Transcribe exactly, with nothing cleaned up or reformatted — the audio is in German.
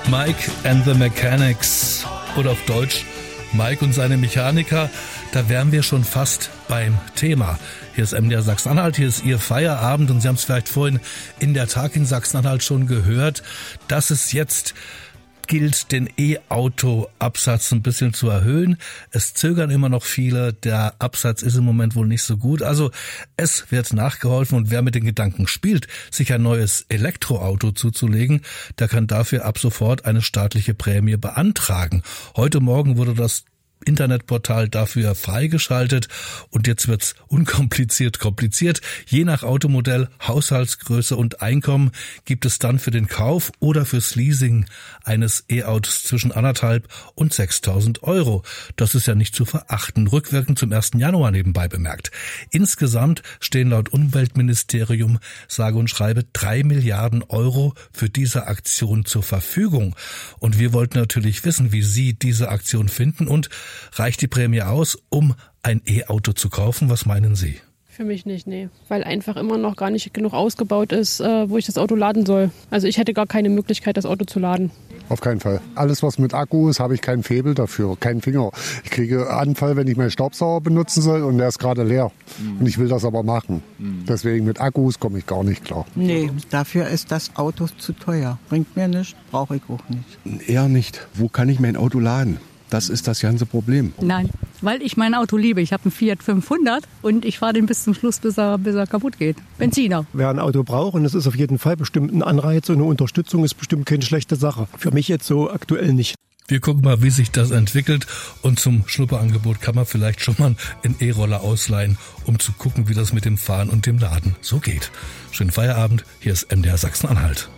Mike and the Mechanics oder auf Deutsch Mike und seine Mechaniker, da wären wir schon fast beim Thema. Hier ist M D R Sachsen-Anhalt, hier ist Ihr Feierabend und Sie haben es vielleicht vorhin in der Tag in Sachsen-Anhalt schon gehört, dass es jetzt gilt, den E-Auto-Absatz ein bisschen zu erhöhen. Es zögern immer noch viele. Der Absatz ist im Moment wohl nicht so gut. Also es wird nachgeholfen und wer mit den Gedanken spielt, sich ein neues Elektroauto zuzulegen, der kann dafür ab sofort eine staatliche Prämie beantragen. Heute Morgen wurde das Internetportal dafür freigeschaltet und jetzt wird's unkompliziert kompliziert. Je nach Automodell, Haushaltsgröße und Einkommen gibt es dann für den Kauf oder fürs Leasing eines E-Autos zwischen anderthalb und sechstausend Euro. Das ist ja nicht zu verachten. Rückwirkend zum ersten Januar nebenbei bemerkt. Insgesamt stehen laut Umweltministerium sage und schreibe drei Milliarden Euro für diese Aktion zur Verfügung. Und wir wollten natürlich wissen, wie Sie diese Aktion finden und reicht die Prämie aus, um ein E-Auto zu kaufen? Was meinen Sie? Für mich nicht, nee. Weil einfach immer noch gar nicht genug ausgebaut ist, äh, wo ich das Auto laden soll. Also ich hätte gar keine Möglichkeit, das Auto zu laden. Auf keinen Fall. Alles, was mit Akku ist, habe ich keinen Faible dafür, keinen Finger. Ich kriege Anfall, wenn ich meinen Staubsauger benutzen soll und der ist gerade leer. Mhm. Und ich will das aber machen. Mhm. Deswegen mit Akkus komme ich gar nicht klar. Nee, dafür ist das Auto zu teuer. Bringt mir nichts, brauche ich auch nicht. Eher nicht. Wo kann ich mein Auto laden? Das ist das ganze Problem. Nein, weil ich mein Auto liebe. Ich habe einen Fiat fünfhundert und ich fahre den bis zum Schluss, bis er, bis er kaputt geht. Benziner. Wer ein Auto braucht, und es ist auf jeden Fall bestimmt ein Anreiz und eine Unterstützung, ist bestimmt keine schlechte Sache. Für mich jetzt so aktuell nicht. Wir gucken mal, wie sich das entwickelt und zum Schnupperangebot kann man vielleicht schon mal einen E-Roller ausleihen, um zu gucken, wie das mit dem Fahren und dem Laden so geht. Schönen Feierabend, hier ist M D R Sachsen-Anhalt.